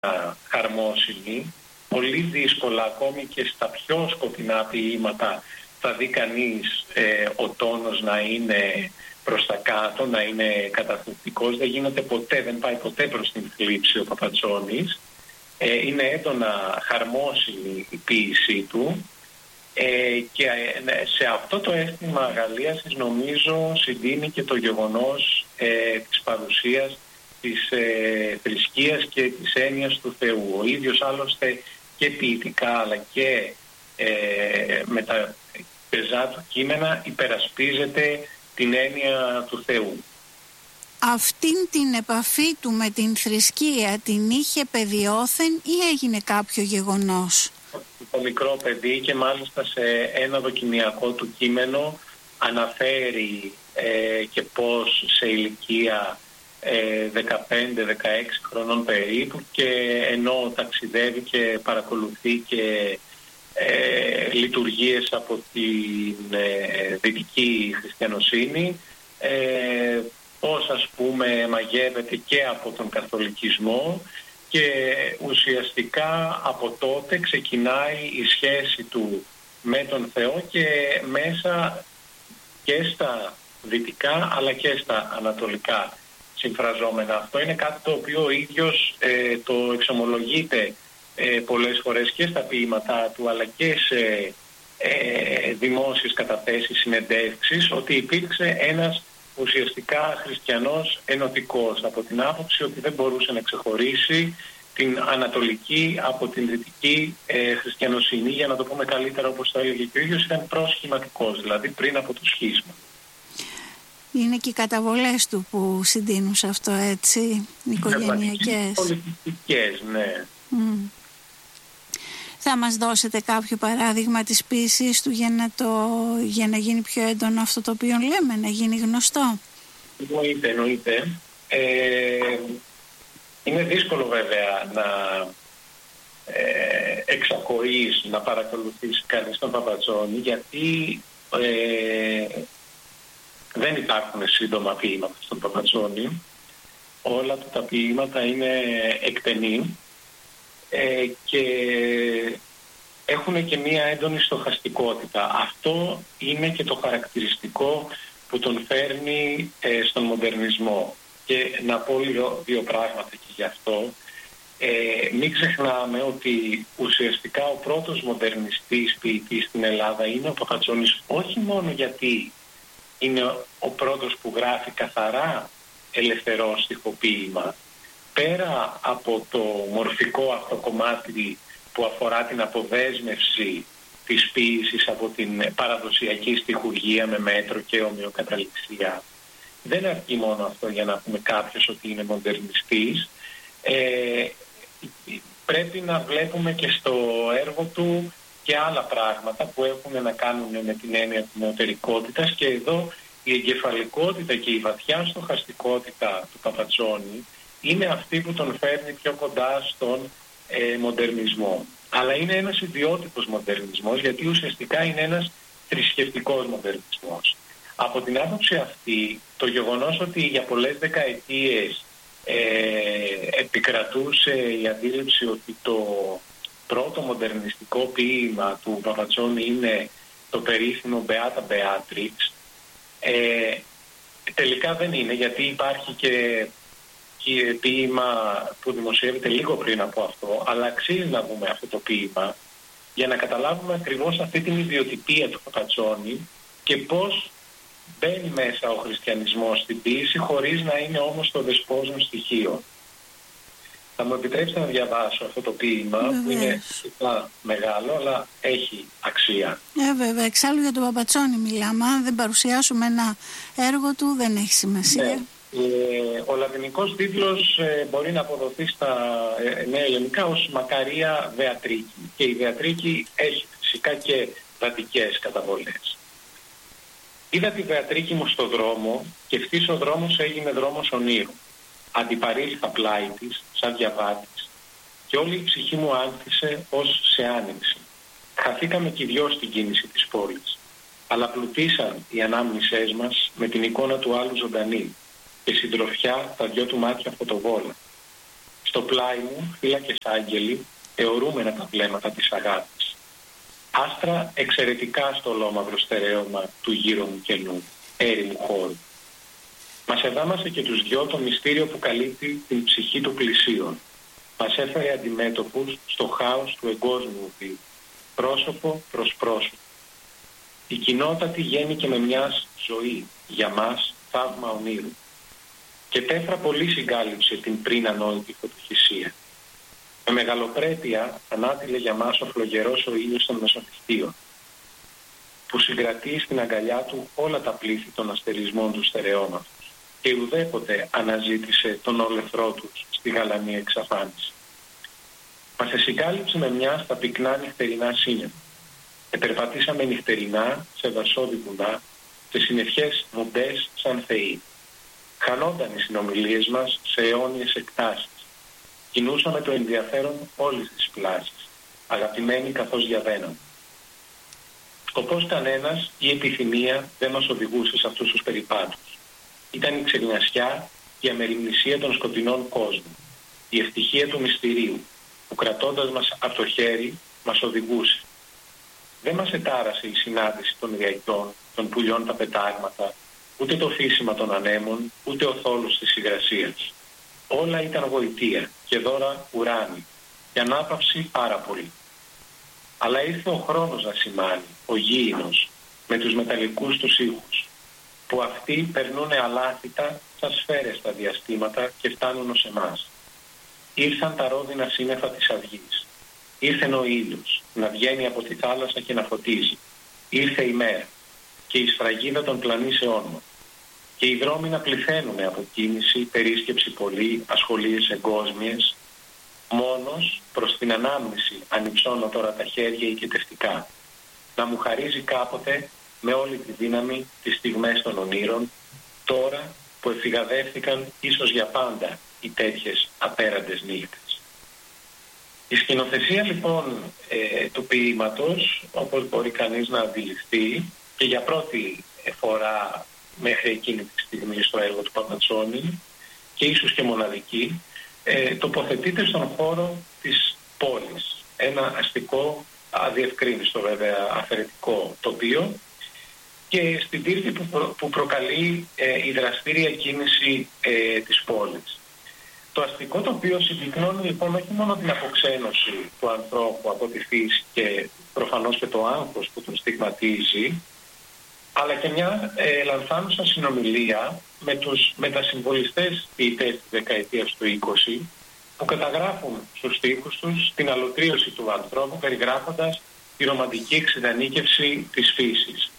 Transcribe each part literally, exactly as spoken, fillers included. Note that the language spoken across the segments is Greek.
χαρμόσυνη. Πολύ δύσκολα, ακόμη και στα πιο σκοτεινά ποίηματα, θα δει κανείς ε, ο τόνος να είναι προς τα κάτω, να είναι καταθλιπτικός. Δεν γίνεται ποτέ, δεν πάει ποτέ προς την θλίψη ο Παπατζόνης. Ε, είναι έντονα χαρμόσυνη η ποίησή του. Ε, και ε, σε αυτό το αίσθημα αγαλίασης νομίζω συντείνει και το γεγονός ε, της παρουσίας της ε, θρησκείας και της έννοιας του Θεού. Ο ίδιος άλλωστε και ποιητικά αλλά και ε, με τα πεζά του κείμενα υπερασπίζεται την έννοια του Θεού. Αυτήν την επαφή του με την θρησκεία την είχε παιδιόθεν ή έγινε κάποιο γεγονός? Το μικρό παιδί, και μάλιστα σε ένα δοκιμιακό του κείμενο αναφέρει ε, και πώς σε ηλικία ε, δεκαπέντε δεκαέξι χρονών περίπου, και ενώ ταξιδεύει και παρακολουθεί και ε, λειτουργίες από την ε, δυτική χριστιανοσύνη, ε, πώς ας πούμε μαγεύεται και από τον καθολικισμό, και ουσιαστικά από τότε ξεκινάει η σχέση του με τον Θεό και μέσα και στα δυτικά αλλά και στα ανατολικά συμφραζόμενα. Αυτό είναι κάτι το οποίο ο ίδιος ε, το εξομολογείται ε, πολλές φορές και στα ποίηματά του αλλά και σε ε, δημόσιες καταθέσεις, συνεντεύξεις, ότι υπήρξε ένας ουσιαστικά χριστιανός ενωτικός, από την άποψη ότι δεν μπορούσε να ξεχωρίσει την ανατολική από την δυτική ε, χριστιανοσύνη, για να το πούμε καλύτερα όπως το έλεγε και ο ίδιος, ήταν προσχηματικός, δηλαδή πριν από το σχίσμα. Είναι και οι καταβολές του που συντείνουν σε αυτό, έτσι, οικογενειακές. Πολιτικές, ναι. Mm. Θα μας δώσετε κάποιο παράδειγμα της ποίησης του για να, το, για να γίνει πιο έντονο αυτό το οποίο λέμε, να γίνει γνωστό? Εννοείται, εννοείται. Ε, είναι δύσκολο βέβαια να ε, εξακοείς, να παρακολουθείς κανείς τον Παπατζόνη, γιατί ε, δεν υπάρχουν σύντομα ποίηματα στον Παπατζόνη. Όλα του τα ποίηματα είναι εκτενή. Ε, και έχουν και μία έντονη στοχαστικότητα. Αυτό είναι και το χαρακτηριστικό που τον φέρνει ε, στον μοντερνισμό. Και να πω δύο, δύο πράγματα και γι' αυτό. Ε, μην ξεχνάμε ότι ουσιαστικά ο πρώτος μοντερνιστής ποιητής στην Ελλάδα είναι ο Παπατζόνης, όχι μόνο γιατί είναι ο πρώτος που γράφει καθαρά ελευθερό στιχοποίημα. Πέρα από το μορφικό αυτό κομμάτι που αφορά την αποδέσμευση της ποίησης από την παραδοσιακή στιχουργία με μέτρο και ομοιοκαταληξία, δεν αρκεί μόνο αυτό για να πούμε κάποιος ότι είναι μοντερνιστής. Ε, πρέπει να βλέπουμε και στο έργο του και άλλα πράγματα που έχουν να κάνουν με την έννοια της νεωτερικότητας, και εδώ η εγκεφαλικότητα και η βαθιά στοχαστικότητα του Παπατζόνη είναι αυτή που τον φέρνει πιο κοντά στον ε, μοντερνισμό. Αλλά είναι ένας ιδιότυπος μοντερνισμός, γιατί ουσιαστικά είναι ένας θρησκευτικός μοντερνισμός. Από την άποψη αυτή, το γεγονός ότι για πολλές δεκαετίες ε, επικρατούσε η αντίληψη ότι το πρώτο μοντερνιστικό ποίημα του Παπατζόνη είναι το περίφημο Beata Beatrix, ε, τελικά δεν είναι, γιατί υπάρχει και και ποίημα που δημοσιεύεται λίγο πριν από αυτό, αλλά αξίζει να δούμε αυτό το ποίημα για να καταλάβουμε ακριβώς αυτή την ιδιοτυπία του Παπατζόνη και πώς μπαίνει μέσα ο χριστιανισμός στην ποίηση χωρίς να είναι όμως το δεσπόζον στοιχείο. Θα μου επιτρέψετε να διαβάσω αυτό το ποίημα, βέβαια, που είναι μεγάλο, αλλά έχει αξία. Ε, βέβαια, εξάλλου για τον Παπατζόνη μιλάμε. Αν δεν παρουσιάσουμε ένα έργο του, δεν έχει σημασία. Ναι. Ε, ο λατινικός τίτλος ε, μπορεί να αποδοθεί στα ε, νέα ελληνικά ως Μακαρία Βεατρίκη, και η Βεατρίκη έχει φυσικά και δατικές καταβολές. Είδα τη Βεατρίκη μου στο δρόμο και ευθύς ο δρόμος έγινε δρόμος ονείρου. Αντιπαρήλθα πλάι της σαν διαβάτης και όλη η ψυχή μου άνθησε ως σε άνοιξη. Χαθήκαμε κι οι δυο στην κίνηση της πόλης, αλλά πλουτίσαν οι ανάμνησές μας με την εικόνα του άλλου ζωντανή και συντροφιά τα δυο του μάτια φωτοβόλα. Στο πλάι μου φύλακες άγγελοι, αιωρούμενα τα βλέμματα της αγάπης. Άστρα εξαιρετικά στο ολόμαυρο στερέωμα του γύρω μου κενού, έρημου χώρου. Μας εδάμασε και τους δυο το μυστήριο που καλύπτει την ψυχή του πλησίον. Μας έφερε αντιμέτωπους στο χάος του εγκόσμιου βίου, πρόσωπο προς πρόσωπο. Η κοινότατη γέννηκε με μιας ζωή, για μας θαύμα ονείρου. Και τέφρα πολύ συγκάλυψε την πριν ανόητη φωτοχυσία. Με μεγαλοπρέπεια ανάτειλε για μας ο φλογερός ο ήλιος των μεσονυχτίων, που συγκρατεί στην αγκαλιά του όλα τα πλήθη των αστερισμών του στερεώματος και ουδέποτε αναζήτησε τον όλεθρό τους στη γαλανή εξαφάνιση. Μας εσυγκάλυψε με μια στα πυκνά νυχτερινά σύννεφα. Επερπατήσαμε νυχτερινά σε δασόδη βουνά, σε συννεφιές μουντές σαν θεοί. Χανόταν οι συνομιλίες μας σε αιώνιες εκτάσεις. Κινούσαμε το ενδιαφέρον όλης της πλάσης, αγαπημένοι καθώς διαβαίναμε. Σκοπός κανένας ή επιθυμία δεν μας οδηγούσε σε αυτούς τους περιπάτους. Ήταν η ξεγνιασιά, η αμεριμνησία των σκοτεινών κόσμων, η ευτυχία του μυστηρίου, που κρατώντας μας από το χέρι μας οδηγούσε. Δεν μας ετάρασε η συνάντηση των ιαϊτών, των πουλιών τα πετάγματα, ούτε το φύσιμα των ανέμων, ούτε ο θόλος της υγρασίας. Όλα ήταν γοητεία και δώρα ουράνι, και ανάπαυση πάρα πολύ. Αλλά ήρθε ο χρόνος να σημάνει, ο γήινος, με τους μεταλλικούς τους ήχους, που αυτοί περνούνε αλάθητα σαν σφαίρες στα διαστήματα και φτάνουν ως εμάς. Ήρθαν τα ρόδινα σύννεφα της αυγής. Ήρθε ο ήλιος να βγαίνει από τη θάλασσα και να φωτίζει. Ήρθε η μέρα και η σφραγίδα των πλανήσεών μου. Και οι δρόμοι να πληθαίνουν από κίνηση, περίσκεψη πολύ, ασχολίες εγκόσμιες. Μόνος προς την ανάμνηση ανυψώνω τώρα τα χέρια οικετευτικά. Να μου χαρίζει κάποτε με όλη τη δύναμη τις στιγμές των ονείρων, τώρα που εφηγαδεύτηκαν ίσως για πάντα οι τέτοιες απέραντες νύχτες. Η σκηνοθεσία λοιπόν ε, του ποίηματος, όπως μπορεί κανείς να αντιληφθεί, και για πρώτη φορά μέχρι εκείνη τη στιγμή στο έργο του Παπατσόνη και ίσως και μοναδική, ε, τοποθετείται στον χώρο της πόλης. Ένα αστικό, αδιευκρίνιστο βέβαια αφαιρετικό τοπίο, και στην τύρτη που, προ, που προκαλεί ε, η δραστήρια κίνηση ε, της πόλης. Το αστικό τοπίο συμπυκνώνει λοιπόν όχι μόνο την αποξένωση του ανθρώπου από τη φύση και προφανώς και το άγχος που τον στιγματίζει, αλλά και μια ε, λανθάνουσα συνομιλία με τους μετασυμβολιστές ποιητές της δεκαετίας του είκοσι, που καταγράφουν στους στίχους τους την αλωτρίωση του ανθρώπου, περιγράφοντας τη ρομαντική εξειδανίκευση της φύσης.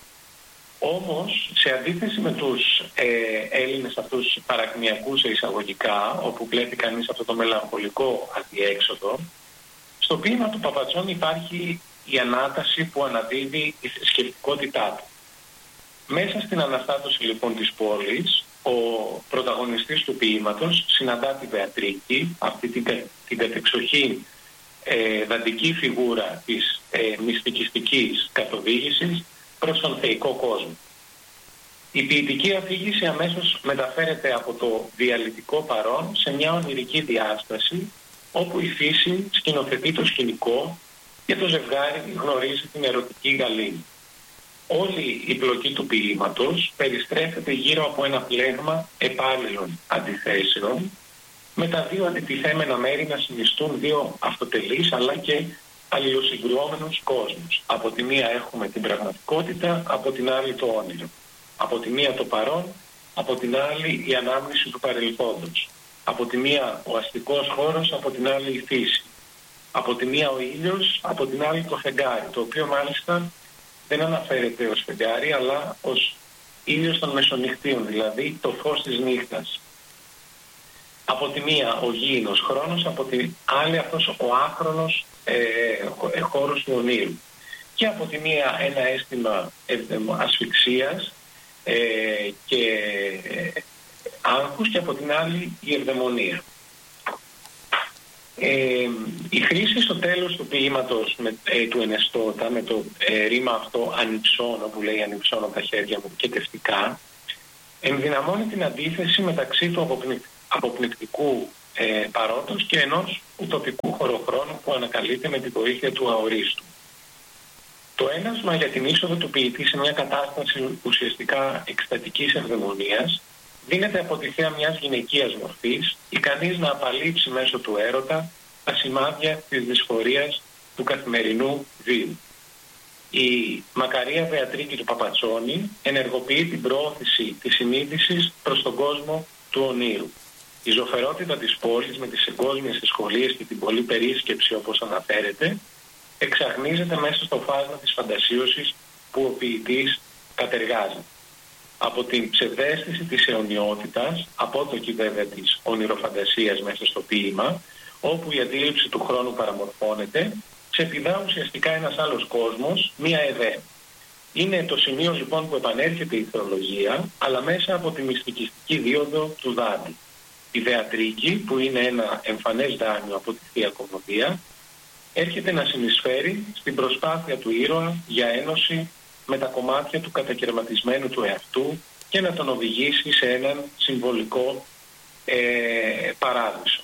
Όμως, σε αντίθεση με τους ε, Έλληνες αυτούς παρακμιακούς εισαγωγικά, όπου βλέπει κανείς αυτό το μελαγχολικό αδιέξοδο, στο ποίημα του Παπατσόνη υπάρχει η ανάταση που αναδίδει η θρησκευτικότητά του. Μέσα στην αναστάτωση λοιπόν της πόλης, ο πρωταγωνιστής του ποίηματος συναντά τη Βεατρίκη, αυτή την, την κατεξοχήν ε, δαντική φιγούρα της ε, μυστικιστικής καθοδήγησης προς τον θεϊκό κόσμο. Η ποιητική αφήγηση αμέσως μεταφέρεται από το διαλυτικό παρόν σε μια ονειρική διάσταση, όπου η φύση σκηνοθετεί το σκηνικό και το ζευγάρι γνωρίζει την ερωτική γαλήνη. Όλη η πλοκή του ποίηματος περιστρέφεται γύρω από ένα πλέγμα επάλληλων αντιθέσεων, με τα δύο αντιτιθέμενα μέρη να συνιστούν δύο αυτοτελείς αλλά και αλληλοσυγκρουόμενους κόσμους. Από τη μία έχουμε την πραγματικότητα, από την άλλη το όνειρο. Από τη μία το παρόν, από την άλλη η ανάμνηση του παρελθόντος. Από τη μία ο αστικός χώρος, από την άλλη η φύση. Από τη μία ο ήλιος, από την άλλη το φεγγάρι, το οποίο μάλιστα δεν αναφέρεται ως φεγγάρι, αλλά ως ήλιος των μεσονυχτίων, δηλαδή το φως της νύχτας. Από τη μία ο γήινος χρόνος, από την άλλη αυτός ο άχρονος ε, χώρος του ονείρου. Και από τη μία ένα αίσθημα ασφυξίας ε, και ε, άγχους, και από την άλλη η ευδαιμονία. Ε, η χρήση στο τέλος του ποίηματος με, ε, του Ενεστώτα, με το ε, ρήμα αυτό ανυψώνω, που λέει ανυψώνω τα χέρια μου και τευτικά, ενδυναμώνει την αντίθεση μεταξύ του αποπνικ, αποπνικτικού ε, παρόντος και ενός ουτοπικού χωροχρόνου που ανακαλείται με τη βοήθεια του αορίστου. Το ένασμα για την είσοδο του ποιητή σε μια κατάσταση ουσιαστικά εκστατικής ευδαιμονίας δίνεται από τη θέα μιας γυναικείας μορφής, ικανής να απαλείψει μέσω του έρωτα τα σημάδια της δυσφορίας του καθημερινού βίου. Η Μακαρία Βεατρίκη του Παπατσόνη ενεργοποιεί την προώθηση της συνείδησης προς τον κόσμο του ονείρου. Η ζωφερότητα της πόλης με τις εγκόσμιες σχολίες και την πολλή περίσκεψη, όπως αναφέρεται, εξαγνίζεται μέσα στο φάσμα της φαντασίωσης που ο ποιητής κατεργάζει. Από την ψευδαίσθηση της αιωνιότητας, απότοκη βέβαια της ονειροφαντασίας μέσα στο ποίημα, όπου η αντίληψη του χρόνου παραμορφώνεται, ξεπηδά ουσιαστικά ένας άλλος κόσμος, μία ΕΔΕ. Είναι το σημείο λοιπόν που επανέρχεται η θεολογία, αλλά μέσα από τη μυστικιστική δίωδο του Δάντη. Η Βεατρίκη, που είναι ένα εμφανές δάνειο από τη Θεία Κομμωδία, έρχεται να συνεισφέρει στην προσπάθεια του ήρωα για ένωση με τα κομμάτια του κατακαιρματισμένου του εαυτού και να τον οδηγήσει σε έναν συμβολικό ε, παράδεισο.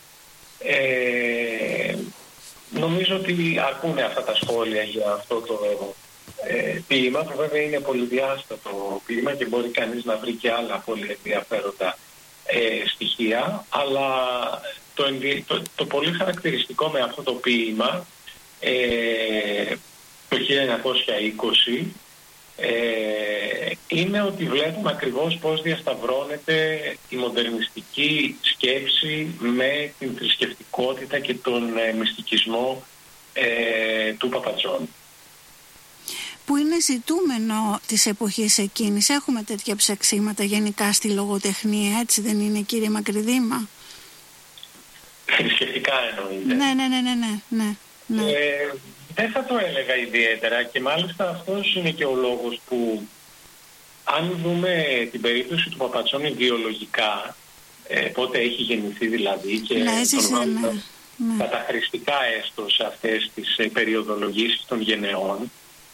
Ε, νομίζω ότι αρκούν αυτά τα σχόλια για αυτό το ε, ποίημα, που βέβαια είναι πολυδιάστατο ποίημα και μπορεί κανείς να βρει και άλλα πολύ ενδιαφέροντα ε, στοιχεία, αλλά το, το, το πολύ χαρακτηριστικό με αυτό το ποίημα ε, το χίλια εννιακόσια είκοσι ε, είναι ότι βλέπουμε ακριβώς πώς διασταυρώνεται η μοντερνιστική σκέψη με την θρησκευτικότητα και τον ε, μυστικισμό ε, του Παπατσόνη. Που είναι ζητούμενο της εποχής εκείνης. Έχουμε τέτοια ψαξίματα γενικά στη λογοτεχνία, έτσι δεν είναι, κύριε Μακρυδήμα? Θρησκευτικά εννοείται. Ναι, ναι, ναι, ναι, ναι, ναι, ναι. Ε, δεν θα το έλεγα ιδιαίτερα, και μάλιστα αυτός είναι και ο λόγος που, αν δούμε την περίπτωση του Παπατσόνη βιολογικά, ε, πότε έχει γεννηθεί δηλαδή, και ναι, τον βάλουμε ναι, ναι. καταχρηστικά έστω σε αυτές τις ε, περιοδολογήσεις των γενεών,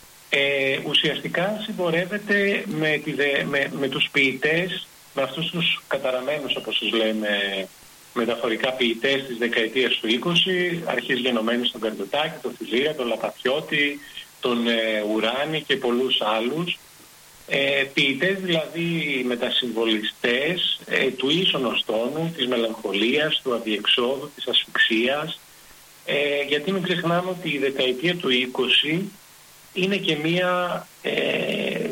ε, ουσιαστικά συμπορεύεται με, τη, με, με τους ποιητές, με αυτούς τους καταραμένους, όπως τους λέμε μεταφορικά, ποιητές της δεκαετίας του είκοσι, αρχής γενομένους στον Καρδιωτάκη, τον Φιλία, τον Λαπαθιώτη, τον ε, Ουράνη και πολλούς άλλους. Ε, ποιητές δηλαδή μετασυμβολιστές ε, του ίσονος τόνου, της μελαγχολίας, του αδιεξόδου, της ασφυξίας, ε, γιατί μην ξεχνάμε ότι η δεκαετία του είκοσι είναι και μία ε,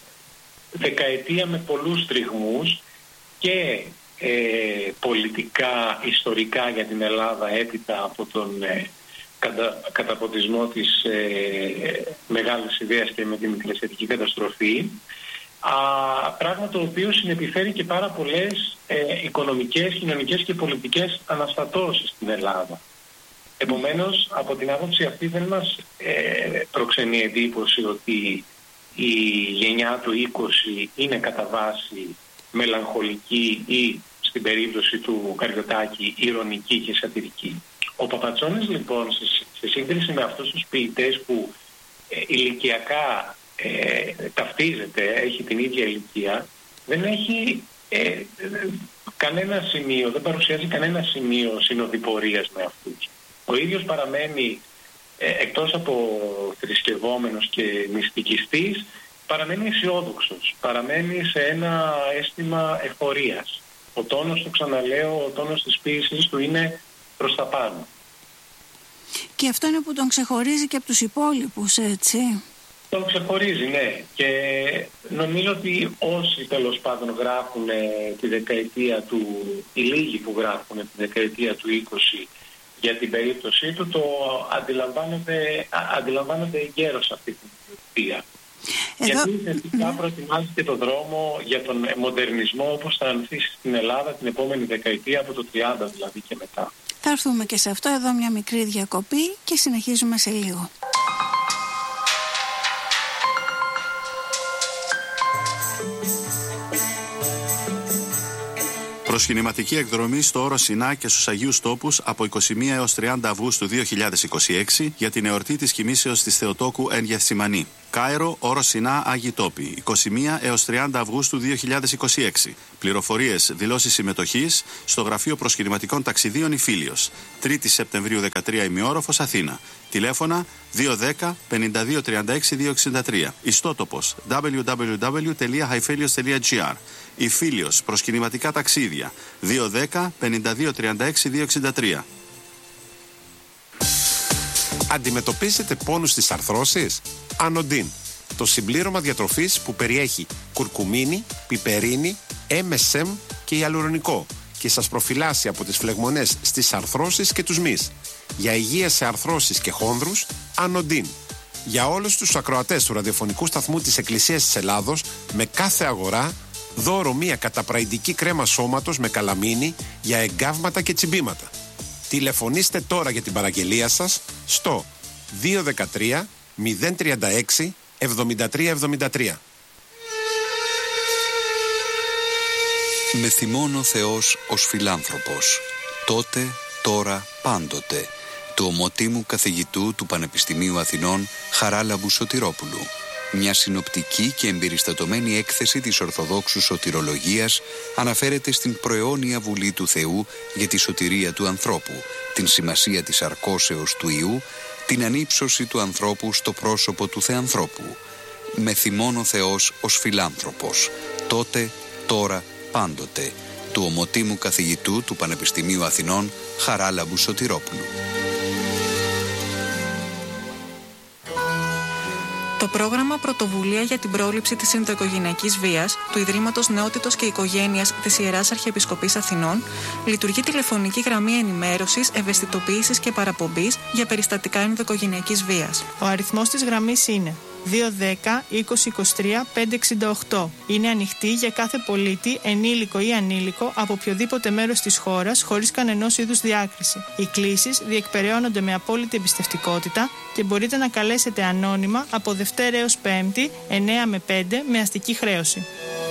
δεκαετία με πολλούς τριγμούς και ε, πολιτικά, ιστορικά για την Ελλάδα, έπειτα από τον ε, κατα, καταποντισμό της ε, μεγάλης ιδέας και με την Μικρασιατική καταστροφή, α, πράγμα το οποίο συνεπιφέρει και πάρα πολλές ε, οικονομικές, κοινωνικές και πολιτικές αναστατώσεις στην Ελλάδα. Επομένως, από την άποψη αυτή δεν μας ε, προξενεί εντύπωση ότι η γενιά του είκοσι είναι κατά βάση μελαγχολική ή, στην περίπτωση του Καρδιωτάκη, ειρωνική και σατυρική. Ο Παπατσόνης λοιπόν, σε, σε σύγκριση με αυτούς τους ποιητές που ε, ηλικιακά ε, ταυτίζεται, έχει την ίδια ηλικία, δεν έχει ε, κανένα σημείο, δεν παρουσιάζει κανένα σημείο συνοδοιπορίας με αυτούς. Ο ίδιος παραμένει, ε, εκτός από θρησκευόμενος και μυστικιστής, παραμένει αισιόδοξος, παραμένει σε ένα αίσθημα εφορίας. Ο τόνος, το ξαναλέω, ο τόνος της ποίησης του είναι προς τα πάνω. Και αυτό είναι που τον ξεχωρίζει και από τους υπόλοιπους, έτσι. Τον ξεχωρίζει, ναι. Και νομίζω ότι όσοι τέλος πάντων γράφουν τη δεκαετία του, οι λίγοι που γράφουν τη δεκαετία του είκοσι για την περίπτωσή του, το αντιλαμβάνονται, αντιλαμβάνονται εγκαίρως αυτή την ποιητεία. Γιατί ουσιαστικά ναι. προετοιμάζει και τον δρόμο για τον μοντερνισμό όπως θα ανθίσει στην Ελλάδα την επόμενη δεκαετία, από το τριάντα δηλαδή και μετά. Θα έρθουμε και σε αυτό, εδώ μια μικρή διακοπή και συνεχίζουμε σε λίγο. Προσκυνηματική εκδρομή στο Όρο Σινά και στους Αγίους Τόπους από είκοσι μία έως τριάντα Αυγούστου δύο χιλιάδες είκοσι έξι για την εορτή της κοιμήσεως της Θεοτόκου εν Γεθσιμανή. Κάιρο, Όρος Σινά, Άγιοι Τόποι, είκοσι μία έως τριάντα Αυγούστου δύο χιλιάδες είκοσι έξι. Πληροφορίες, δηλώσεις συμμετοχής στο Γραφείο Προσκυνηματικών Ταξιδίων Ιφίλιος. τρίτη Σεπτεμβρίου δεκατρία ημιόροφος, Αθήνα. Τηλέφωνα δύο ένα μηδέν πέντε δύο τρία έξι δύο έξι τρία. Ιστότοπος double-u double-u double-u τελεία hiphelios τελεία gr. Ιφίλιος, προσκυνηματικά ταξίδια δύο ένα μηδέν πέντε δύο τρία έξι δύο έξι τρία. Αντιμετωπίζετε πόνους στις αρθρώσεις? Ανοντίν, το συμπλήρωμα διατροφής που περιέχει κουρκουμίνη, πιπερίνη, εμ ες εμ και ιαλουρονικό και σας προφυλάσσει από τις φλεγμονές στις αρθρώσεις και τους μυς. Για υγεία σε αρθρώσεις και χόνδρους, Ανοντίν. Για όλους τους ακροατές του ραδιοφωνικού σταθμού της Εκκλησίας της Ελλάδος, με κάθε αγορά, δώρο μία καταπραϊντική κρέμα σώματος με καλαμίνη για εγκάβματα και τσιμπήματα. Τηλεφωνήστε τώρα για την παραγγελία σας στο δύο ένα τρία μηδέν τρία έξι εβδομήντα τρία εβδομήντα τρία. Με θυμώνει ο Θεός ως φιλάνθρωπος, τότε, τώρα, πάντοτε, του ομοτήμου καθηγητού του Πανεπιστημίου Αθηνών Χαράλαμπου Σωτηρόπουλου. Μια συνοπτική και εμπεριστατωμένη έκθεση της Ορθοδόξου Σωτηρολογίας αναφέρεται στην προαιώνια βουλή του Θεού για τη σωτηρία του ανθρώπου, την σημασία της αρκώσεως του Ιού, την ανύψωση του ανθρώπου στο πρόσωπο του Θεανθρώπου. Με θυμώνει ο Θεός ως φιλάνθρωπος, τότε, τώρα, πάντοτε, του ομοτήμου καθηγητού του Πανεπιστημίου Αθηνών Χαράλαμπου Σωτηρόπουλου. Το πρόγραμμα Πρωτοβουλία για την πρόληψη της ενδοοικογενειακής βίας του Ιδρύματος Νεότητος και Οικογένειας της Ιεράς Αρχιεπισκοπής Αθηνών λειτουργεί τηλεφωνική γραμμή ενημέρωσης, ευαισθητοποίησης και παραπομπής για περιστατικά ενδοοικογενειακής βίας. Ο αριθμός της γραμμής είναι δύο ένα μηδέν είκοσι είκοσι τρία πεντακόσια εξήντα οκτώ. Είναι ανοιχτή για κάθε πολίτη, ενήλικο ή ανήλικο, από οποιοδήποτε μέρος της χώρας, χωρίς κανενός είδους διάκριση. Οι κλήσεις διεκπεραιώνονται με απόλυτη εμπιστευτικότητα και μπορείτε να καλέσετε ανώνυμα από Δευτέρα έως Πέμπτη, εννιά με πέντε, με αστική χρέωση.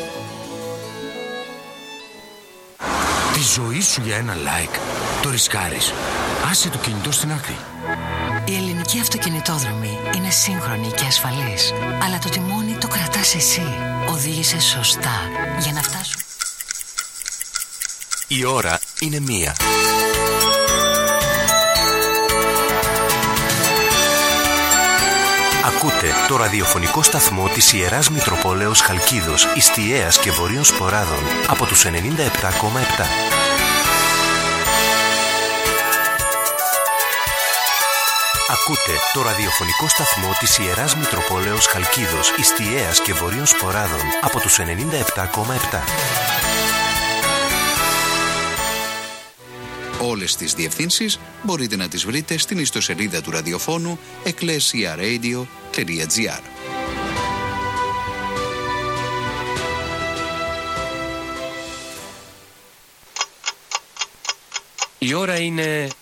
Τη ζωή σου για ένα like το ρισκάρεις. Άσε το κινητό στην άκρη. Η ελληνική αυτοκινητόδρομη είναι σύγχρονη και ασφαλής, αλλά το τιμόνι το κρατάς εσύ. Οδήγησε σωστά για να φτάσουν. Η ώρα είναι μία. Ακούτε το ραδιοφωνικό σταθμό της Ιεράς Μητροπόλεως Χαλκίδος, Ιστιαίας και Βορείων Σποράδων από τους ενενήντα επτά κόμμα επτά. Ακούτε το ραδιοφωνικό σταθμό της Ιεράς Μητροπόλεως Χαλκίδος, Ιστιαίας και Βορείων Σποράδων από τους ενενήντα επτά κόμμα επτά. Όλες τις διευθύνσεις μπορείτε να τις βρείτε στην ιστοσελίδα του ραδιοφώνου ecclesiaradio τελεία gr. Η ώρα είναι